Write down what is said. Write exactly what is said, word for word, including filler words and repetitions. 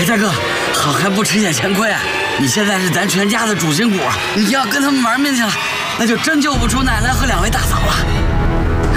大哥，好汉不吃眼前亏啊！你现在是咱全家的主心骨，你要跟他们玩命去了，那就真救不出奶奶和两位大嫂了。